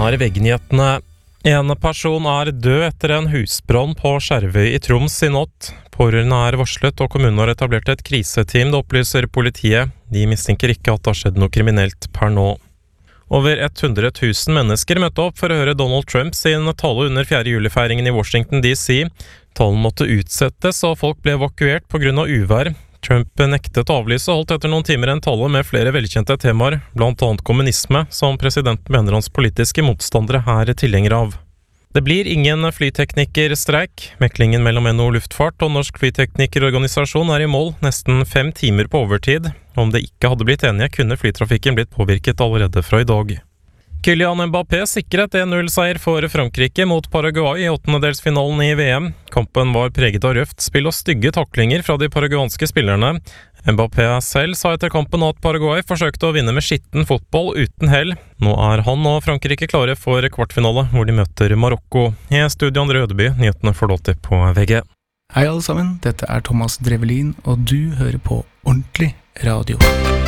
er VG-nyhetene. En person er død etter en husbrann på Skjervøy i Troms i natt. Pårørende er varslet, og kommunen har etablert et kriseteam, det opplyser politiet. De mistenker ikke at det har skjedd noe kriminelt per nå. Over 100 000 mennesker møtte opp for å høre Donald Trump sin tale under 4. juli-feiringen i Washington DC. Talen måtte utsettes, og folk ble evakuert på grunn av uvær. Trump nektet å avlyse og holdt etter noen timer en tale med flere velkjente temaer, blant annet kommunisme, som presidenten mener hans politiske motstandere er tilhengere av. Det blir ingen flyteknikerstreik. Meklingen mellom NHO Luftfart og Norsk Flyteknikerorganisasjon er i mål, nesten 5 timer på overtid. Om det ikke hadde blitt enige, kunne flytrafikken blitt påvirket allerede fra i dag. Kylian Mbappé sikret 1-0-seier for Frankrike mot Paraguay i 8-delsfinalen i VM. Kampen var preget av røft spill og stygge taklinger fra de paraguanske spillerne. Mbappé selv sa etter kampen at Paraguay forsøkte å vinne med skitten fotball uten hell. Nå er han og Frankrike klare for kvartfinale, hvor de møter Marokko. I studio Andre Ødeby, nyhetene får lov til på VG. Hei alle sammen, dette er Thomas Drevelin, og du hører på Ordentlig Radio.